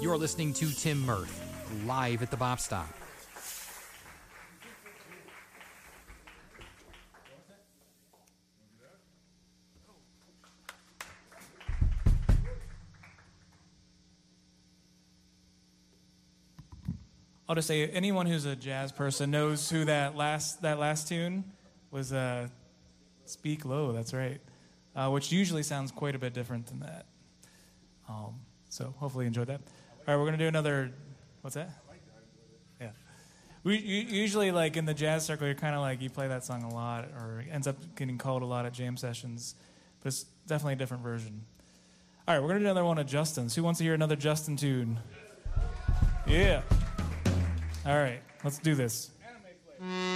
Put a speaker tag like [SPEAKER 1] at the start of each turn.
[SPEAKER 1] You're listening to Tim Murth, live at the Bop Stop.
[SPEAKER 2] I'll just say, anyone who's a jazz person knows who that last tune was. Speak Low, that's right. Which usually sounds quite a bit different than that. So hopefully you enjoyed that. All right, we're going to do another... What's that? Yeah. We usually, like, in the jazz circle, you're kind of like, you play that song a lot, or it ends up getting called a lot at jam sessions. But it's definitely a different version. All right, we're going to do another one of Justin's. Who wants to hear another Justin tune? Yeah. All right, let's do this. Anime Flavor.